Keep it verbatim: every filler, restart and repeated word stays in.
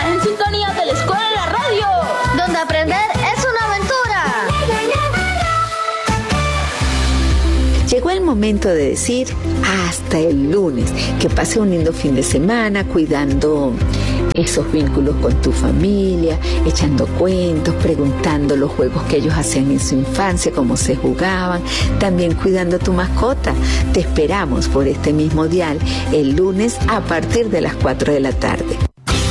Estás en sintonía de la Escuela de la Radio, donde aprender es una aventura. Llegó el momento de decir hasta el lunes. Que pase un lindo fin de semana cuidando esos vínculos con tu familia, echando cuentos, preguntando los juegos que ellos hacían en su infancia, cómo se jugaban, también cuidando a tu mascota. Te esperamos por este mismo dial el lunes a partir de las cuatro de la tarde.